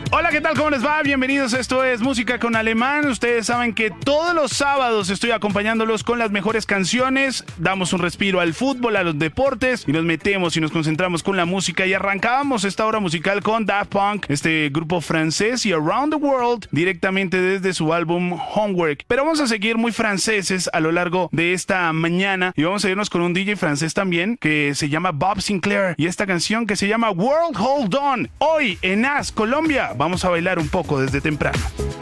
Hola, ¿qué tal? ¿Cómo les va? Bienvenidos, esto es Música con Alemán. Ustedes saben que todos los sábados estoy acompañándolos con las mejores canciones. Damos un respiro al fútbol, a los deportes y nos metemos y nos concentramos con la música. Y arrancábamos esta hora musical con Daft Punk, este grupo francés, y Around the World, directamente desde su álbum Homework. Pero vamos a seguir muy franceses a lo largo de esta mañana y vamos a irnos con un DJ francés también que se llama Bob Sinclair y esta canción que se llama World Hold On. Hoy en As, Colombia, vamos a bailar un poco desde temprano.